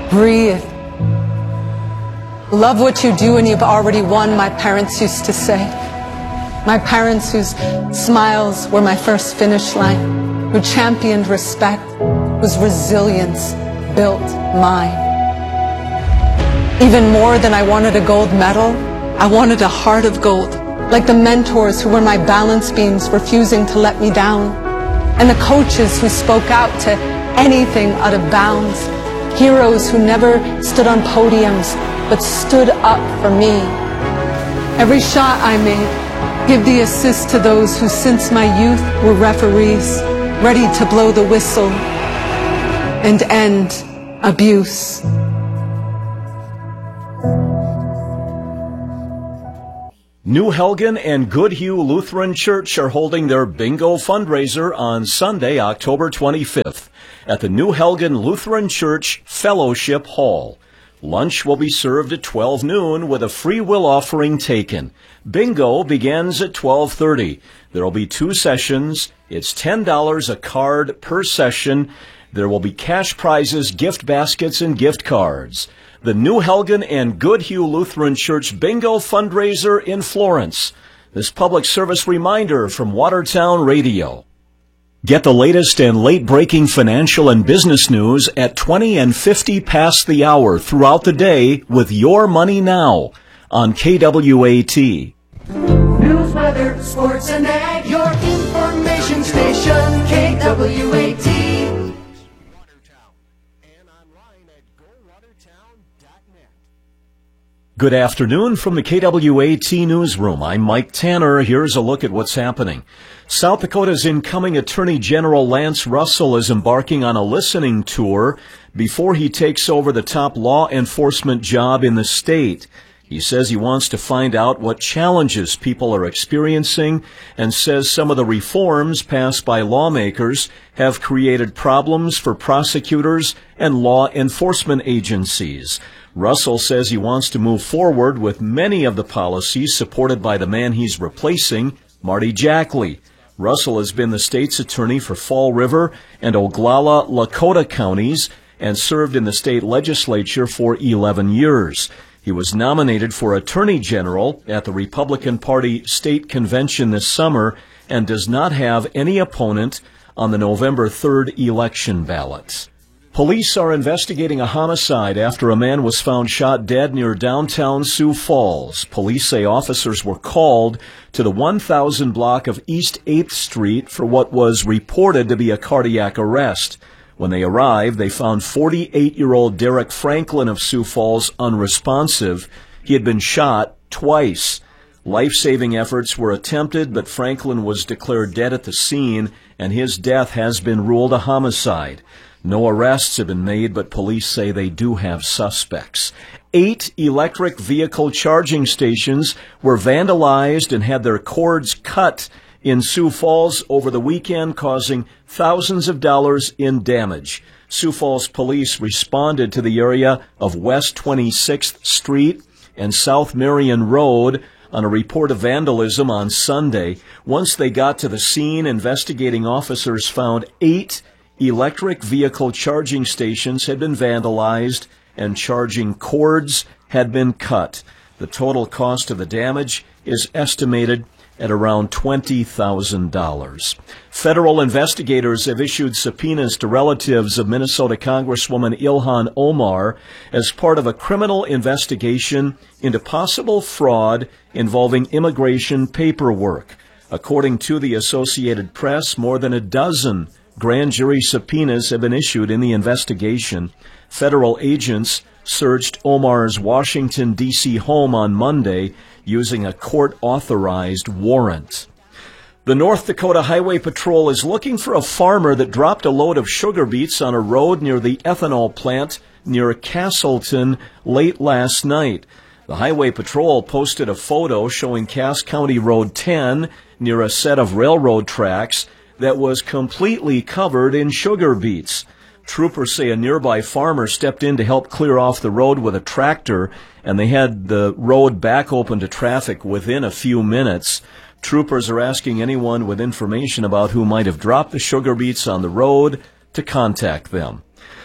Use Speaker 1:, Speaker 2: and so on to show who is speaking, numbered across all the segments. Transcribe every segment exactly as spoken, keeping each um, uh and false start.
Speaker 1: Breathe. Love what you do and you've already won, my parents used to say. My parents whose smiles were my first finish line, who championed respect, whose resilience built mine. Even more than I wanted a gold medal, I wanted a heart of gold, like the mentors who were my balance beams refusing to let me down, and the coaches who spoke out to anything out of bounds, heroes who never stood on podiums but stood up for me. Every shot I made, give the assist to those who since my youth were referees, ready to blow the whistle and end abuse.
Speaker 2: New Helgen and Goodhue Lutheran Church are holding their bingo fundraiser on Sunday, October twenty-fifth at the New Helgen Lutheran Church Fellowship Hall. Lunch will be served at twelve noon with a free will offering taken. Bingo begins at twelve thirty. There will be two sessions. It's ten dollars a card per session. There will be cash prizes, gift baskets, and gift cards. The New Helgen and Goodhue Lutheran Church Bingo Fundraiser in Florence. This public service reminder from Watertown Radio. Get the latest and late-breaking financial and business news at twenty and fifty past the hour throughout the day with Your Money Now on K W A T.
Speaker 3: News, weather, sports, and ag, your information station, K W A T. Watertown, and online at go watertown dot net.
Speaker 2: Good afternoon from the K W A T Newsroom. I'm Mike Tanner. Here's a look at what's happening. South Dakota's incoming Attorney General Lance Russell is embarking on a listening tour before he takes over the top law enforcement job in the state. He says he wants to find out what challenges people are experiencing and says some of the reforms passed by lawmakers have created problems for prosecutors and law enforcement agencies. Russell says he wants to move forward with many of the policies supported by the man he's replacing, Marty Jackley. Russell has been the state's attorney for Fall River and Oglala Lakota counties and served in the state legislature for eleven years. He was nominated for Attorney General at the Republican Party State Convention this summer and does not have any opponent on the November third election ballot. Police are investigating a homicide after a man was found shot dead near downtown Sioux Falls. Police say officers were called to the one thousand block of East eighth Street for what was reported to be a cardiac arrest. When they arrived, they found forty-eight-year-old Derek Franklin of Sioux Falls unresponsive. He had been shot twice. Life-saving efforts were attempted, but Franklin was declared dead at the scene, and his death has been ruled a homicide. No arrests have been made, but police say they do have suspects. Eight electric vehicle charging stations were vandalized and had their cords cut in Sioux Falls over the weekend, causing thousands of dollars in damage. Sioux Falls police responded to the area of West twenty-sixth Street and South Marion Road on a report of vandalism on Sunday. Once they got to the scene, investigating officers found eight electric vehicle charging stations had been vandalized and charging cords had been cut. The total cost of the damage is estimated at around twenty thousand dollars. Federal investigators have issued subpoenas to relatives of Minnesota Congresswoman Ilhan Omar as part of a criminal investigation into possible fraud involving immigration paperwork. According to the Associated Press, more than a dozen grand jury subpoenas have been issued in the investigation. Federal agents searched Omar's Washington, D C home on Monday using a court-authorized warrant. The North Dakota Highway Patrol is looking for a farmer that dropped a load of sugar beets on a road near the ethanol plant near Castleton late last night. The Highway Patrol posted a photo showing Cass County Road ten near a set of railroad tracks that was completely covered in sugar beets. Troopers say a nearby farmer stepped in to help clear off the road with a tractor, and they had the road back open to traffic within a few minutes. Troopers are asking anyone with information about who might have dropped the sugar beets on the road to contact them.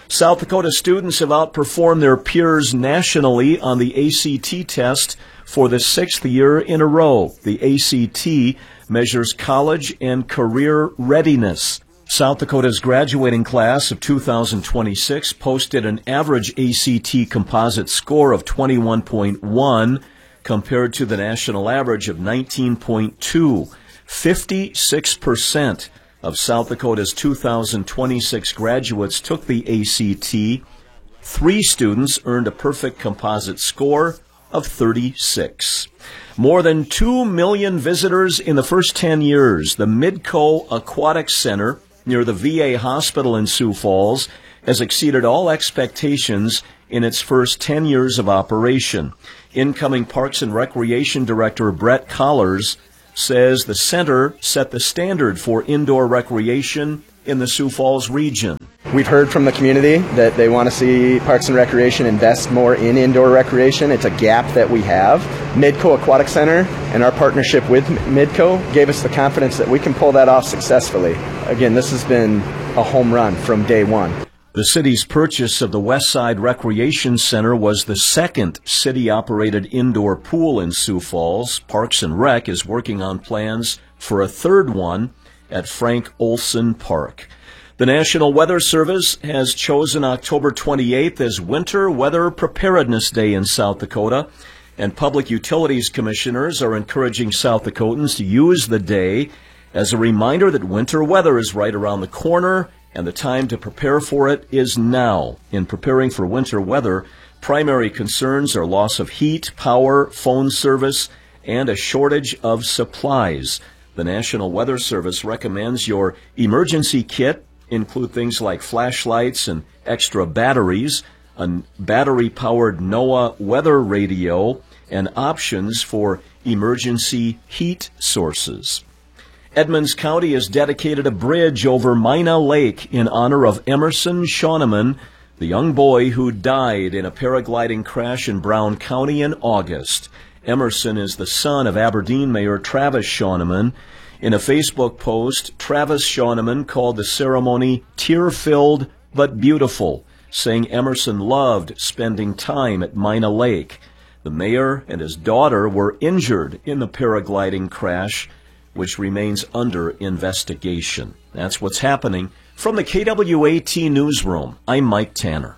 Speaker 2: South Dakota students have outperformed their peers nationally on the A C T test for the sixth year in a row. The A C T measures college and career readiness. South Dakota's graduating class of two thousand twenty-six posted an average A C T composite score of twenty-one point one compared to the national average of nineteen point two. fifty-six percent of South Dakota's two thousand twenty-six graduates took the A C T. Three students earned a perfect composite score of thirty-six. More than two million visitors in the first ten years. The Midco Aquatic Center near the V A hospital in Sioux Falls has exceeded all expectations in its first ten years of operation. Incoming Parks and Recreation Director Brett Collars says the center set the standard for indoor recreation in the Sioux Falls region.
Speaker 4: We've heard from the community that they want to see Parks and Recreation invest more in indoor recreation. It's a gap that we have. Midco Aquatic Center and our partnership with Midco gave us the confidence that we can pull that off successfully. Again, this has been a home run from day one.
Speaker 2: The city's purchase of the Westside Recreation Center was the second city-operated indoor pool in Sioux Falls. Parks and Rec is working on plans for a third one at Frank Olson Park. The National Weather Service has chosen October twenty-eighth as Winter Weather Preparedness Day in South Dakota, and Public Utilities Commissioners are encouraging South Dakotans to use the day as a reminder that winter weather is right around the corner and the time to prepare for it is now. In preparing for winter weather, primary concerns are loss of heat, power, phone service, and a shortage of supplies. The National Weather Service recommends your emergency kit include things like flashlights and extra batteries, a battery-powered NOAA weather radio, and options for emergency heat sources. Edmonds County has dedicated a bridge over Mina Lake in honor of Emerson Shoneman, the young boy who died in a paragliding crash in Brown County in August. Emerson is the son of Aberdeen Mayor Travis Shoneman. In a Facebook post, Travis Shoneman called the ceremony tear-filled but beautiful, saying Emerson loved spending time at Mina Lake. The mayor and his daughter were injured in the paragliding crash, which remains under investigation. That's what's happening. From the K W A T Newsroom, I'm Mike Tanner.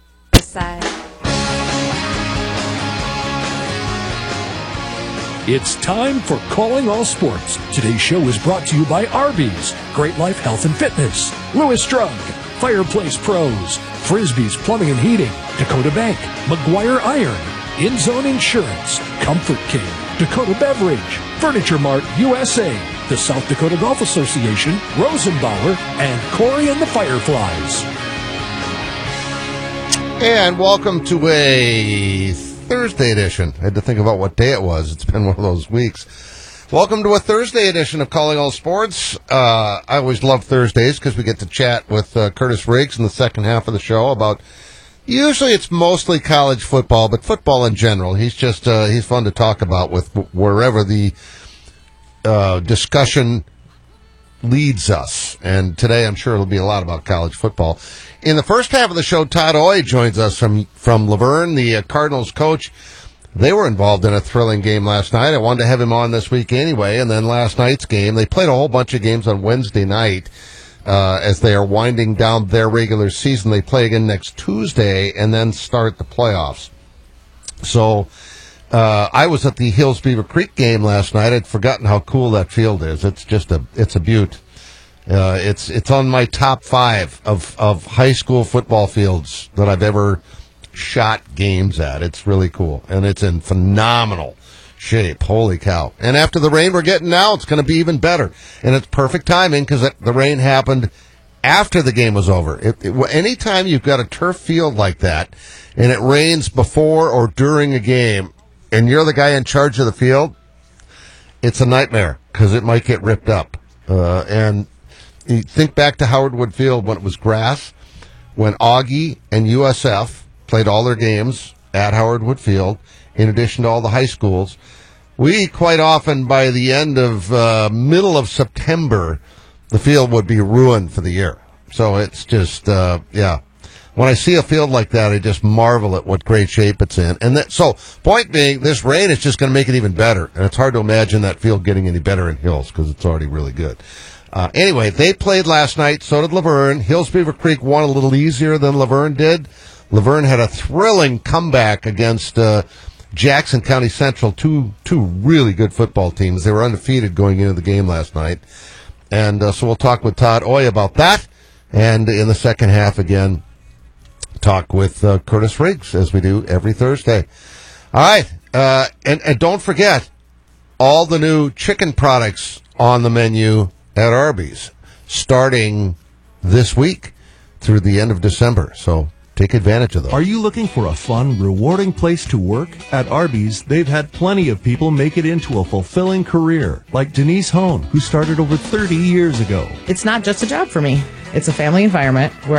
Speaker 5: It's time for Calling All Sports. Today's show is brought to you by Arby's, Great Life Health and Fitness, Lewis Drug, Fireplace Pros, Frisbee's Plumbing and Heating, Dakota Bank, McGuire Iron, In Zone Insurance, Comfort King, Dakota Beverage, Furniture Mart U S A, the South Dakota Golf Association, Rosenbauer, and Corey and the Fireflies.
Speaker 6: And welcome to a Thursday edition. I had to think about what day it was. It's been one of those weeks. Welcome to a Thursday edition of Calling All Sports. Uh, I always love Thursdays because we get to chat with uh, Curtis Riggs in the second half of the show about, usually it's mostly college football, but football in general. He's just, uh, he's fun to talk about with wherever the uh, discussion leads us. And today I'm sure it'll be a lot about college football. In the first half of the show, Todd Oye joins us from, from Laverne, the uh, Cardinals coach. They were involved in a thrilling game last night. I wanted to have him on this week anyway. And then last night's game, they played a whole bunch of games on Wednesday night uh, as they are winding down their regular season. They play again next Tuesday and then start the playoffs. So uh, I was at the Hills Beaver Creek game last night. I'd forgotten how cool that field is. It's just a, it's a beaut. Uh, it's it's on my top five of, of high school football fields that I've ever shot games at. It's really cool, and it's in phenomenal shape. Holy cow. And after the rain we're getting now, it's going to be even better. And it's perfect timing because the rain happened after the game was over. It, it, anytime you've got a turf field like that, and it rains before or during a game, and you're the guy in charge of the field, it's a nightmare because it might get ripped up. Uh, and you think back to Howard Wood Field when it was grass, when Augie and U S F played all their games at Howard Wood Field, in addition to all the high schools. We, quite often, by the end of uh, middle of September, the field would be ruined for the year. So it's just, uh, yeah, when I see a field like that, I just marvel at what great shape it's in. And that, so, point being, this rain is just going to make it even better. And it's hard to imagine that field getting any better in Hills because it's already really good. Uh, anyway, they played last night. So did Laverne. Hills Beaver Creek won a little easier than Laverne did. Laverne had a thrilling comeback against uh, Jackson County Central, two two really good football teams. They were undefeated going into the game last night. And uh, so we'll talk with Todd Oy about that. And in the second half, again, talk with uh, Curtis Riggs, as we do every Thursday. All right. Uh, and, and don't forget, all the new chicken products on the menu at Arby's, starting this week through the end of December. So take advantage of those.
Speaker 7: Are you looking for a fun, rewarding place to work? At Arby's, they've had plenty of people make it into a fulfilling career, like Denise Hone, who started over thirty years ago.
Speaker 8: It's not just a job for me. It's a family environment where